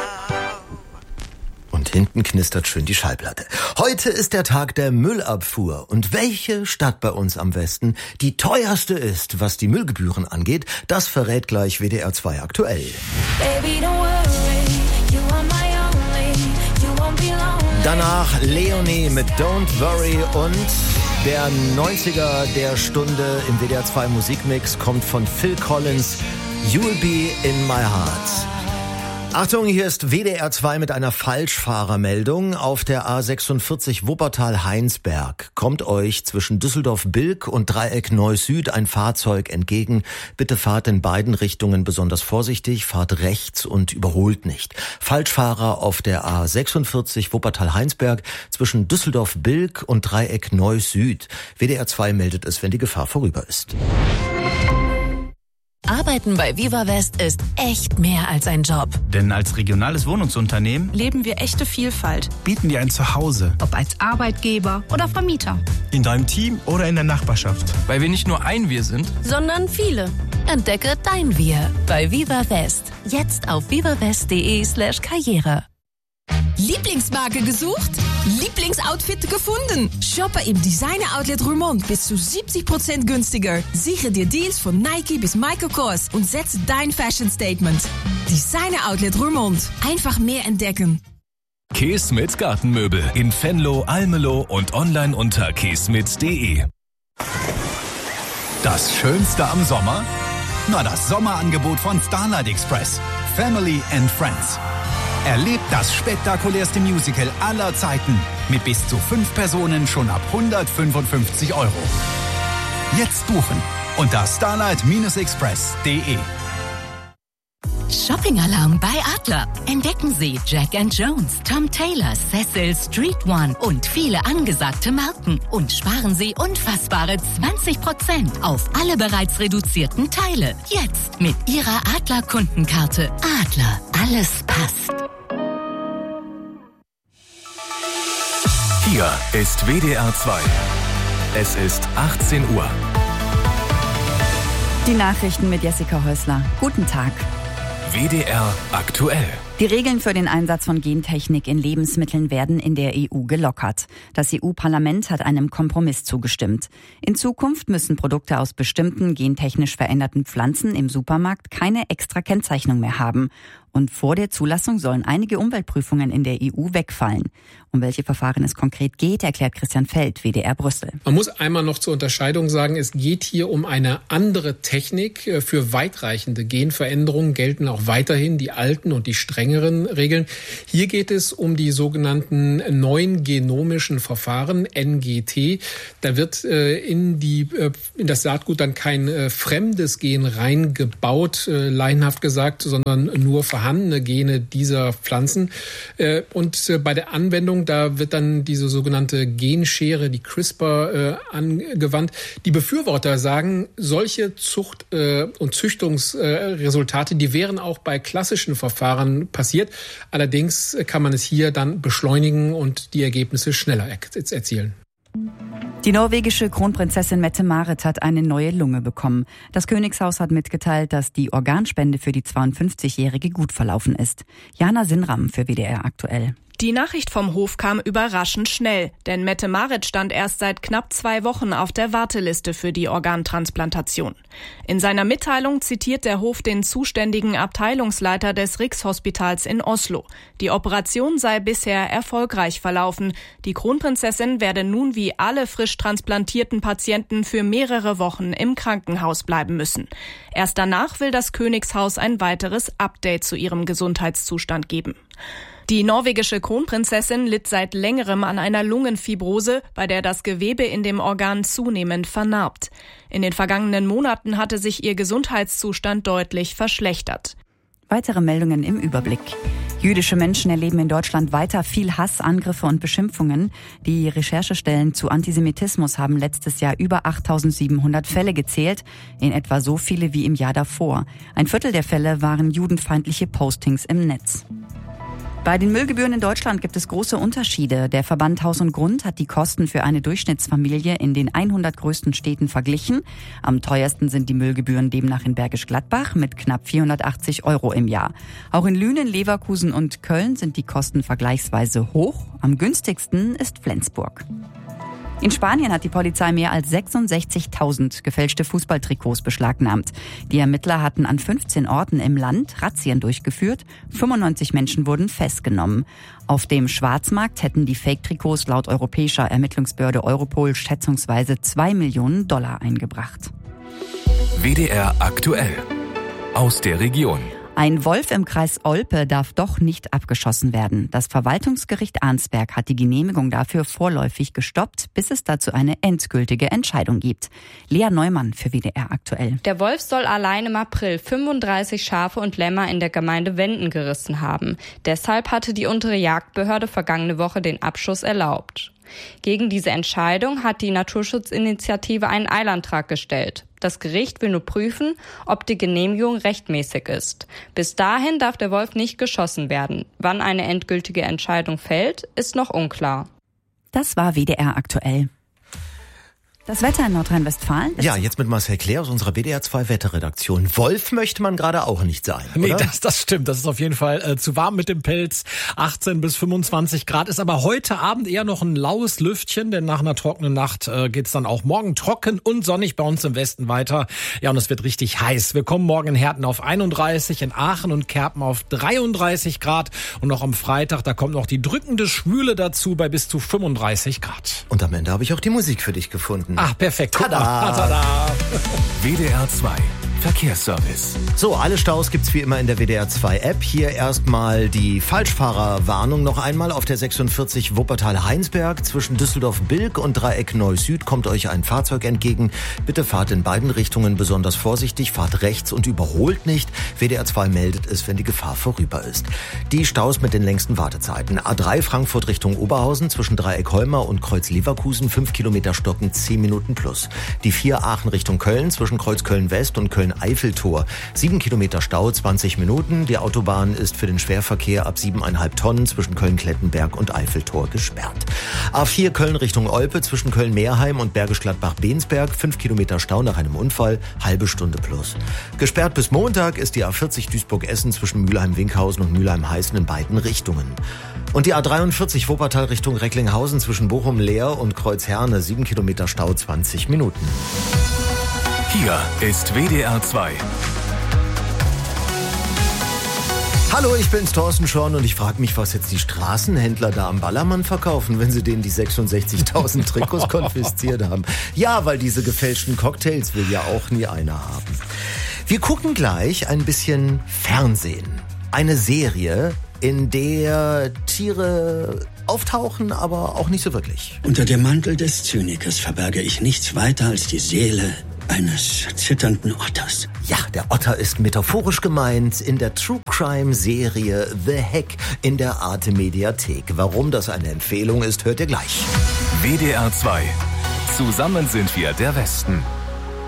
Und hinten knistert schön die Schallplatte. Heute ist der Tag der Müllabfuhr. Und welche Stadt bei uns am Westen die teuerste ist, was die Müllgebühren angeht, das verrät gleich WDR 2 aktuell. Baby, don't worry, you are my only, you won't be lonely. Danach Leonie mit Don't Worry und der 90er der Stunde im WDR 2 Musikmix kommt von Phil Collins, You'll Be in My Heart. Achtung, hier ist WDR 2 mit einer Falschfahrermeldung. Auf der A46 Wuppertal-Heinsberg kommt euch zwischen Düsseldorf-Bilk und Dreieck Neuss-Süd ein Fahrzeug entgegen. Bitte fahrt in beiden Richtungen besonders vorsichtig, fahrt rechts und überholt nicht. Falschfahrer auf der A46 Wuppertal-Heinsberg zwischen Düsseldorf-Bilk und Dreieck Neuss-Süd. WDR 2 meldet es, wenn die Gefahr vorüber ist. Arbeiten bei Viva West ist echt mehr als ein Job. Denn als regionales Wohnungsunternehmen leben wir echte Vielfalt. Bieten dir ein Zuhause. Ob als Arbeitgeber oder Vermieter. In deinem Team oder in der Nachbarschaft. Weil wir nicht nur ein Wir sind, sondern viele. Entdecke dein Wir bei Viva West. Jetzt auf vivawest.de/Karriere. Lieblingsmarke gesucht? Lieblingsoutfit gefunden? Shoppe im Designer-Outlet Roermond bis zu 70% günstiger. Sichere dir Deals von Nike bis Michael Kors und setze dein Fashion-Statement. Designer-Outlet Roermond. Einfach mehr entdecken. Keesmit Gartenmöbel in Venlo, Almelo und online unter keesmit.de. Das Schönste am Sommer? Na, das Sommerangebot von Starlight Express. Family and Friends. Erlebt das spektakulärste Musical aller Zeiten mit bis zu 5 Personen schon ab 155 €. Jetzt buchen unter starlight-express.de. Shopping-Alarm bei Adler. Entdecken Sie Jack & Jones, Tom Taylor, Cecil, Street One und viele angesagte Marken. Und sparen Sie unfassbare 20% auf alle bereits reduzierten Teile. Jetzt mit Ihrer Adler-Kundenkarte. Adler, alles passt. Hier ist WDR 2. Es ist 18 Uhr. Die Nachrichten mit Jessica Häusler. Guten Tag. WDR aktuell. Die Regeln für den Einsatz von Gentechnik in Lebensmitteln werden in der EU gelockert. Das EU-Parlament hat einem Kompromiss zugestimmt. In Zukunft müssen Produkte aus bestimmten gentechnisch veränderten Pflanzen im Supermarkt keine extra Kennzeichnung mehr haben. Und vor der Zulassung sollen einige Umweltprüfungen in der EU wegfallen. Um welche Verfahren es konkret geht, erklärt Christian Feld, WDR Brüssel. Man muss einmal noch zur Unterscheidung sagen, es geht hier um eine andere Technik. Für weitreichende Genveränderungen gelten auch weiterhin die alten und die strengeren Regeln. Hier geht es um die sogenannten neuen genomischen Verfahren, NGT. Da wird in das Saatgut dann kein fremdes Gen reingebaut, laienhaft gesagt, sondern nur vorhandene Gene dieser Pflanzen. Und bei der Anwendung, da wird dann diese sogenannte Genschere, die CRISPR, angewandt. Die Befürworter sagen, solche Zucht- und Züchtungsresultate, die wären auch bei klassischen Verfahren passiert. Allerdings kann man es hier dann beschleunigen und die Ergebnisse schneller erzielen. Die norwegische Kronprinzessin Mette-Marit hat eine neue Lunge bekommen. Das Königshaus hat mitgeteilt, dass die Organspende für die 52-Jährige gut verlaufen ist. Jana Sinram für WDR aktuell. Die Nachricht vom Hof kam überraschend schnell, denn Mette-Marit stand erst seit knapp 2 Wochen auf der Warteliste für die Organtransplantation. In seiner Mitteilung zitiert der Hof den zuständigen Abteilungsleiter des Rikshospitals in Oslo. Die Operation sei bisher erfolgreich verlaufen. Die Kronprinzessin werde nun wie alle frisch transplantierten Patienten für mehrere Wochen im Krankenhaus bleiben müssen. Erst danach will das Königshaus ein weiteres Update zu ihrem Gesundheitszustand geben. Die norwegische Kronprinzessin litt seit längerem an einer Lungenfibrose, bei der das Gewebe in dem Organ zunehmend vernarbt. In den vergangenen Monaten hatte sich ihr Gesundheitszustand deutlich verschlechtert. Weitere Meldungen im Überblick. Jüdische Menschen erleben in Deutschland weiter viel Hass, Angriffe und Beschimpfungen. Die Recherchestellen zu Antisemitismus haben letztes Jahr über 8.700 Fälle gezählt, in etwa so viele wie im Jahr davor. 1/4 der Fälle waren judenfeindliche Postings im Netz. Bei den Müllgebühren in Deutschland gibt es große Unterschiede. Der Verband Haus und Grund hat die Kosten für eine Durchschnittsfamilie in den 100 größten Städten verglichen. Am teuersten sind die Müllgebühren demnach in Bergisch Gladbach mit knapp 480 € im Jahr. Auch in Lünen, Leverkusen und Köln sind die Kosten vergleichsweise hoch. Am günstigsten ist Flensburg. In Spanien hat die Polizei mehr als 66.000 gefälschte Fußballtrikots beschlagnahmt. Die Ermittler hatten an 15 Orten im Land Razzien durchgeführt. 95 Menschen wurden festgenommen. Auf dem Schwarzmarkt hätten die Fake-Trikots laut europäischer Ermittlungsbehörde Europol schätzungsweise $2 Millionen eingebracht. WDR aktuell. Aus der Region. Ein Wolf im Kreis Olpe darf doch nicht abgeschossen werden. Das Verwaltungsgericht Arnsberg hat die Genehmigung dafür vorläufig gestoppt, bis es dazu eine endgültige Entscheidung gibt. Lea Neumann für WDR aktuell. Der Wolf soll allein im April 35 Schafe und Lämmer in der Gemeinde Wenden gerissen haben. Deshalb hatte die untere Jagdbehörde vergangene Woche den Abschuss erlaubt. Gegen diese Entscheidung hat die Naturschutzinitiative einen Eilantrag gestellt. Das Gericht will nur prüfen, ob die Genehmigung rechtmäßig ist. Bis dahin darf der Wolf nicht geschossen werden. Wann eine endgültige Entscheidung fällt, ist noch unklar. Das war WDR aktuell. Das Wetter in Nordrhein-Westfalen ist... Ja, jetzt mit Marcel Claire aus unserer WDR 2 Wetterredaktion. Wolf möchte man gerade auch nicht sein, Nee, oder? das stimmt. Das ist auf jeden Fall zu warm mit dem Pelz. 18 bis 25 Grad ist aber heute Abend eher noch ein laues Lüftchen, denn nach einer trockenen Nacht geht's dann auch morgen trocken und sonnig bei uns im Westen weiter. Ja, und es wird richtig heiß. Wir kommen morgen in Herten auf 31, in Aachen und Kerpen auf 33 Grad. Und noch am Freitag, da kommt noch die drückende Schwüle dazu bei bis zu 35 Grad. Und am Ende habe ich auch die Musik für dich gefunden. Ach, perfekt. Tada! Tada! WDR 2 Verkehrsservice. So, alle Staus gibt's wie immer in der WDR 2 App. Hier erstmal die Falschfahrerwarnung noch einmal auf der 46 Wuppertal-Heinsberg. Zwischen Düsseldorf-Bilk und Dreieck Neu-Süd kommt euch ein Fahrzeug entgegen. Bitte fahrt in beiden Richtungen besonders vorsichtig, fahrt rechts und überholt nicht. WDR 2 meldet es, wenn die Gefahr vorüber ist. Die Staus mit den längsten Wartezeiten. A3 Frankfurt Richtung Oberhausen zwischen Dreieck Holmer und Kreuz Leverkusen 5 Kilometer stocken, 10 Minuten plus. Die 4 Aachen Richtung Köln zwischen Kreuz Köln-West und Köln-Eiffeltor 7 Kilometer Stau, 20 Minuten. Die Autobahn ist für den Schwerverkehr ab 7,5 Tonnen zwischen Köln-Klettenberg und Eiffeltor gesperrt. A4 Köln Richtung Olpe zwischen Köln-Meerheim und Bergisch Gladbach-Bensberg 5 Kilometer Stau nach einem Unfall, halbe Stunde plus. Gesperrt bis Montag ist die A40 Duisburg-Essen zwischen Mülheim-Winkhausen und Mülheim-Heißen in beiden Richtungen. Und die A43 Wuppertal Richtung Recklinghausen zwischen Bochum-Leer und Kreuz-Herne 7 Kilometer Stau, 20 Minuten. Hier ist WDR 2. Hallo, ich bin's, Thorsten Schorn, und ich frage mich, was jetzt die Straßenhändler da am Ballermann verkaufen, wenn sie denen die 66.000 Trikots konfisziert haben. Ja, weil diese gefälschten Cocktails will ja auch nie einer haben. Wir gucken gleich ein bisschen Fernsehen. Eine Serie, in der Tiere auftauchen, aber auch nicht so wirklich. Unter dem Mantel des Zynikers verberge ich nichts weiter als die Seele eines zitternden Otters. Ja, der Otter ist metaphorisch gemeint in der True-Crime-Serie The Hack in der Arte-Mediathek. Warum das eine Empfehlung ist, hört ihr gleich. WDR 2. Zusammen sind wir der Westen.